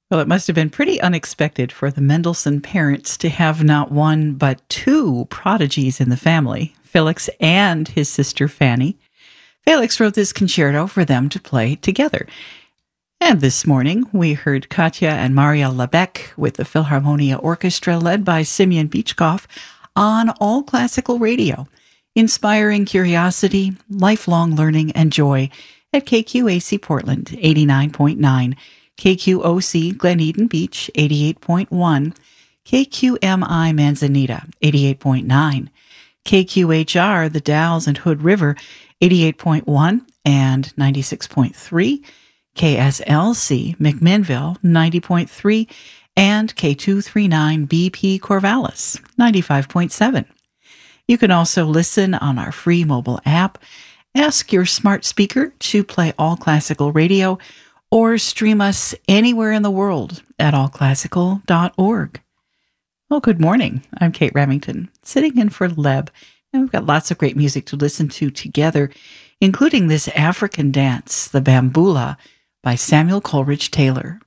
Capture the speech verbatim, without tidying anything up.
Well, it must have been pretty unexpected for the Mendelssohn parents to have not one but two prodigies in the family, Felix and his sister Fanny. Felix wrote this concerto for them to play together. And this morning, we heard Katja and Marielle Lebec with the Philharmonia Orchestra led by Simeon Beachkoff on All Classical Radio, inspiring curiosity, lifelong learning, and joy at K Q A C Portland, eighty-nine point nine, K Q O C Glen Eden Beach, eighty-eight point one, K Q M I Manzanita, eighty-eight point nine, K Q H R The Dalles and Hood River, eighty-eight point one and ninety-six point three, K S L C McMinnville, ninety point three, and K two thirty-nine B P Corvallis, ninety-five point seven. You can also listen on our free mobile app, ask your smart speaker to play All Classical Radio, or stream us anywhere in the world at all classical dot org. Well, good morning. I'm Kate Remington, sitting in for Leb, and we've got lots of great music to listen to together, including this African dance, the Bambula, by Samuel Coleridge Taylor.